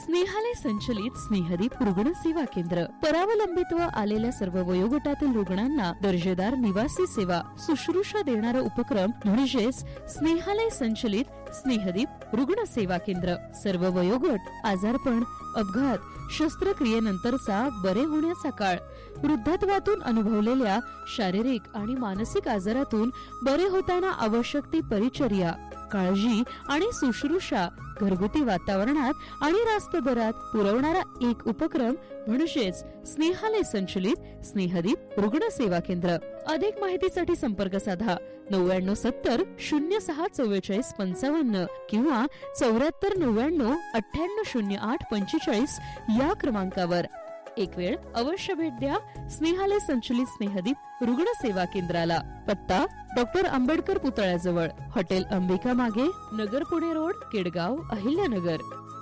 स्नेहालय संचलित स्नेहदीप रुग्ण सेवा केंद्र. परावलंबित्व आलेल्या सर्व वयोगटातील रुग्णांना दर्जेदार निवासी सेवा शुश्रूषा देणारा उपक्रम म्हणजेच स्नेहालय संचलित स्नेहदीप रुग्ण सेवा केंद्र. सर्व वयोगट, आजारपण, अपघात, शस्त्रक्रियेनंतरचा बरे होण्याचा काळ, वृद्धत्वातून अनुभवलेल्या शारीरिक आणि मानसिक आजारातून बरे होताना आवश्यक ती परिचर्या, काळजी आणि शुश्रूषा घरगुती वातावरणात आणि रास्त दरात पुरवणारा एक उपक्रम म्हणजेच स्नेहालय संचलित स्नेहदीप रुग्ण सेवा केंद्र. अधिक माहितीसाठी संपर्क साधा 9970 06 44 55 किंवा 74 99 98 08 45 या क्रमांकावर. एक वेळ अवश्य भेट द्या स्नेहालय संचलित स्नेहदीप रुग्ण सेवा केंद्राला. पत्ता डॉक्टर आंबेडकर पुतळ्याजवळ, हॉटेल अंबिका मागे, नगर पुणे रोड, केडगाव, अहिल्यानगर.